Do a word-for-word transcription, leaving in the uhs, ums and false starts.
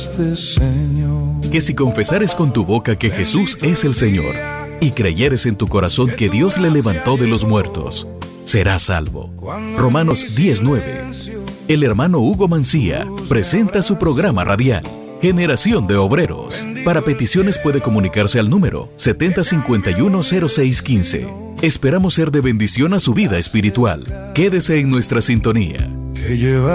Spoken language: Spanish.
Que si confesares con tu boca que Jesús es el Señor y creyeres en tu corazón que Dios le levantó de los muertos, serás salvo. Romanos diez nueve. El hermano Hugo Mancía presenta su programa radial, Generación de Obreros. Para peticiones puede comunicarse al número setenta cincuenta y uno cero seis quince. Esperamos ser de bendición a su vida espiritual. Quédese en nuestra sintonía.